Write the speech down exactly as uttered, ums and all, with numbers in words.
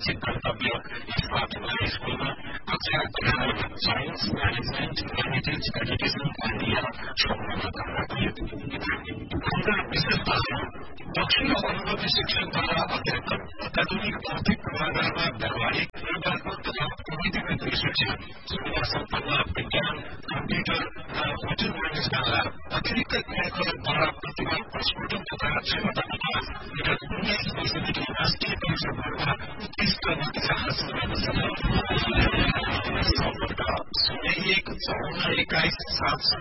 मानसिक कर्तव्य इस बात हमारे स्कूल में कक्षा ग्यारह साइंस मैनेजमेंट ह्यूमैनिटीज एजुकेशन का दिया छोड़ना करना उनका विशेषता है दक्षिण अनुभवी शिक्षण द्वारा अत्याधुनिक भौतिक पूर्वाधारमा व्यावहारिक निर्वाचक तथा नीतिगत शिक्षा सुविधा सम्पन्न विज्ञान कम्प्युटर र होटल म्यानेजमेन्टका अतिरिक्त क्रियाकलापद्वारा प्रतिभा प्रस्फुटन तथा क्षमता विकास विगत उन्नाइस वर्षदेखि राष्ट्रिय परीक्षा बोर्डमा उत्कृष्ट नतिजा हासिल गर्दछ। सम्पर्क शून्य एक चौन्न एक्काइस सात